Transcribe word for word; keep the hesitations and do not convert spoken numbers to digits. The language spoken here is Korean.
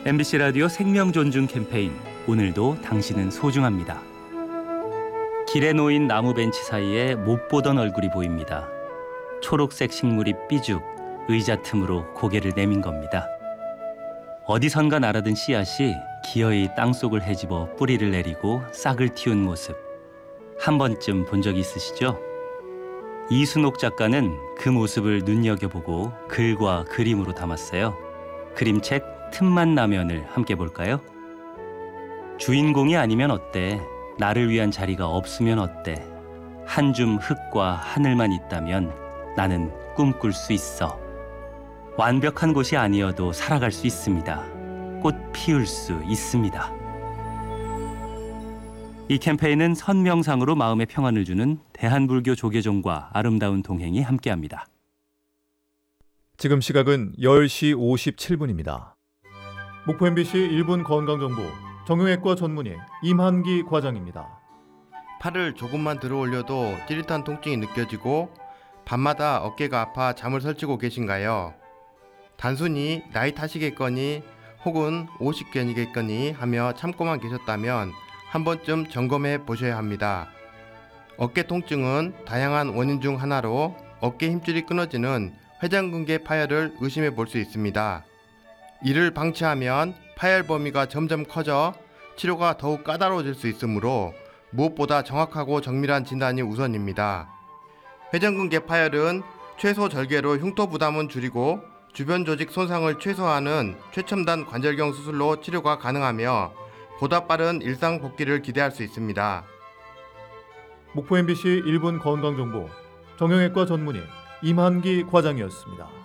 엠비씨 라디오 생명존중 캠페인, 오늘도 당신은 소중합니다. 길에 놓인 나무 벤치 사이에 못 보던 얼굴이 보입니다. 초록색 식물이 삐죽 의자 틈으로 고개를 내민 겁니다. 어디선가 날아든 씨앗이 기어이 땅속을 헤집어 뿌리를 내리고 싹을 틔운 모습, 한 번쯤 본 적 있으시죠? 이순옥 작가는 그 모습을 눈여겨보고 글과 그림으로 담았어요. 그림책 틈만 나면을 함께 볼까요? 주인공이 아니면 어때? 나를 위한 자리가 없으면 어때? 한 줌 흙과 하늘만 있다면 나는 꿈꿀 수 있어. 완벽한 곳이 아니어도 살아갈 수 있습니다. 꽃 피울 수 있습니다. 이 캠페인은 선명상으로 마음의 평안을 주는 대한불교 조계종과 아름다운 동행이 함께합니다. 지금 시각은 열 시 오십칠 분입니다. 목포 엠비씨 일 분 건강정보 정형외과 전문의 임한기 과장입니다. 팔을 조금만 들어 올려도 찌릿한 통증이 느껴지고 밤마다 어깨가 아파 잠을 설치고 계신가요? 단순히 나이 탓이겠거니 혹은 오십견이겠거니 하며 참고만 계셨다면 한 번쯤 점검해 보셔야 합니다. 어깨 통증은 다양한 원인 중 하나로 어깨 힘줄이 끊어지는 회전근개 파열을 의심해 볼 수 있습니다. 이를 방치하면 파열 범위가 점점 커져 치료가 더욱 까다로워질 수 있으므로 무엇보다 정확하고 정밀한 진단이 우선입니다. 회전근개 파열은 최소 절개로 흉터 부담은 줄이고 주변 조직 손상을 최소화하는 최첨단 관절경 수술로 치료가 가능하며 보다 빠른 일상 복귀를 기대할 수 있습니다. 목포 엠비씨 일 분 건강정보 정형외과 전문의 임한기 과장이었습니다.